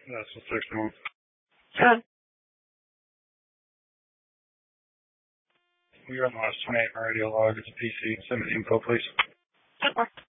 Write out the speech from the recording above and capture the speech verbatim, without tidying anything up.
That's the six one. Good. You're on the last twenty-eight radio log. It's a P C. Send me the info, please. Good work.